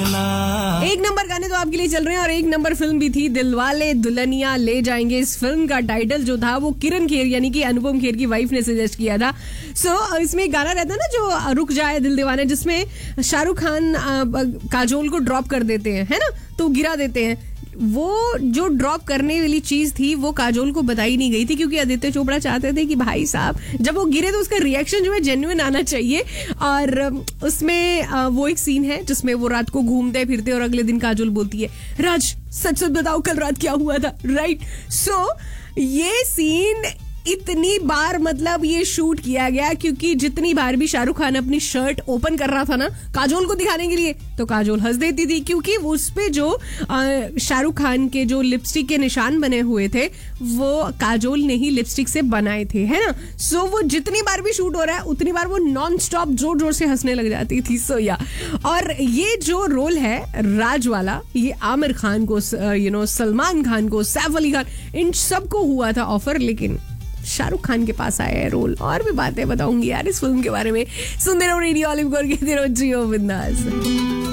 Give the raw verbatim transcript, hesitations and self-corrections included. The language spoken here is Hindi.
एक नंबर गाने तो आपके लिए चल रहे हैं और एक नंबर फिल्म भी थी दिलवाले दुल्हनिया ले जाएंगे। इस फिल्म का टाइटल जो था वो किरण खेर यानी कि अनुपम खेर की वाइफ ने सजेस्ट किया था। सो so, इसमें एक गाना रहता है ना जो रुक जाए दिल दीवाने, जिसमें शाहरुख खान काजोल को ड्रॉप कर देते हैं, है ना, तो गिरा देते हैं। वो जो ड्रॉप करने वाली चीज थी वो काजोल को बताई नहीं गई थी, क्योंकि आदित्य चोपड़ा चाहते थे कि भाई साहब जब वो गिरे तो उसका रिएक्शन जो है जेन्युइन आना चाहिए। और उसमें वो एक सीन है जिसमें वो रात को घूमते फिरते और अगले दिन काजोल बोलती है, राज सच सच बताओ कल रात क्या हुआ था, राइट। सो ये सीन इतनी बार मतलब ये शूट किया गया, क्योंकि जितनी बार भी शाहरुख खान अपनी शर्ट ओपन कर रहा था ना काजोल को दिखाने के लिए, तो काजोल हंस देती थी, क्योंकि उस पे जो शाहरुख खान के जो लिपस्टिक के निशान बने हुए थे वो काजोल ने ही लिपस्टिक से बनाए थे, है ना। सो वो जितनी बार भी शूट हो रहा है उतनी बार वो नॉन स्टॉप जोर जोर से हंसने लग जाती थी। सो या और ये जो रोल है राज वाला, ये आमिर खान को, यू नो, सलमान खान को, सैफ अली खान, इन सबको हुआ था ऑफर, लेकिन शाहरुख खान के पास आया है रोल। और भी बातें बताऊंगी यार इस फिल्म के बारे में। सुनते रहो रेडियो ऑलिव, करके जियो बिंदास।